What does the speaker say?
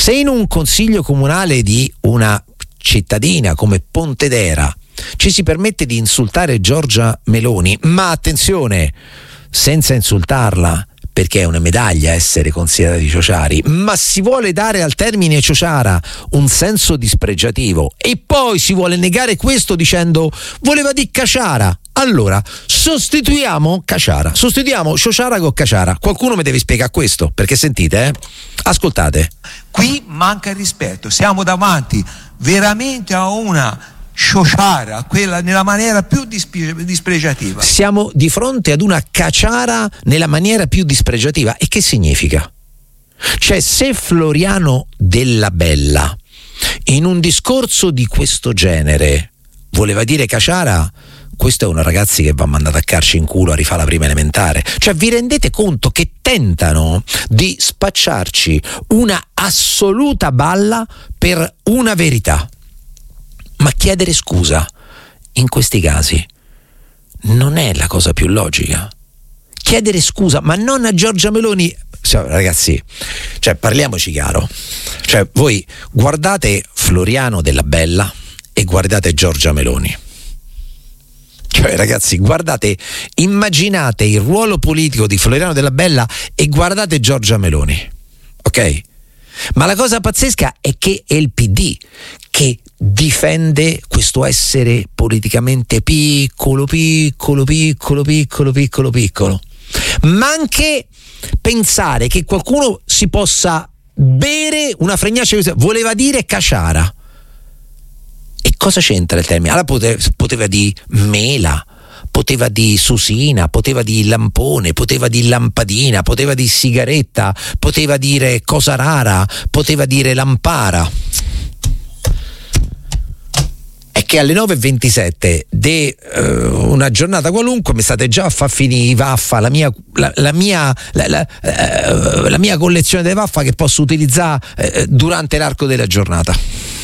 Se in un consiglio comunale di una cittadina come Pontedera ci si permette di insultare Giorgia Meloni, ma attenzione, senza insultarla, perché è una medaglia essere considerati ciociari, ma si vuole dare al termine ciociara un senso dispregiativo e poi si vuole negare questo dicendo voleva dire caciara. Allora sostituiamo ciociara con caciara. Qualcuno mi deve spiegare questo, perché sentite, ascoltate. Qui manca il rispetto, siamo davanti veramente a una ciociara, quella nella maniera più dispregiativa. Siamo di fronte ad una caciara nella maniera più dispregiativa. E che significa? Cioè, se Floriano Della Bella in un discorso di questo genere voleva dire caciara, questo è una ragazza che va mandata a carci in culo a rifare la prima elementare. Cioè, vi rendete conto che tentano di spacciarci una assoluta balla per una verità? Ma chiedere scusa in questi casi non è la cosa più logica. Chiedere scusa, ma non a Giorgia Meloni. Ragazzi, cioè, parliamoci chiaro. Cioè, voi guardate Floriano Della Bella e guardate Giorgia Meloni. Cioè, ragazzi, immaginate il ruolo politico di Floriano Della Bella e guardate Giorgia Meloni, ok? Ma la cosa pazzesca è che è il PD che difende questo essere politicamente piccolo, ma anche pensare che qualcuno si possa bere una fregnaccia voleva dire caciara. E cosa c'entra il termine? Allora poteva di mela, poteva di susina, poteva di lampone, poteva di lampadina, poteva di sigaretta, poteva dire cosa rara, poteva dire lampara. È che alle 9:27 di una giornata qualunque mi state già a far finire i vaffa, la mia collezione di vaffa che posso utilizzare durante l'arco della giornata.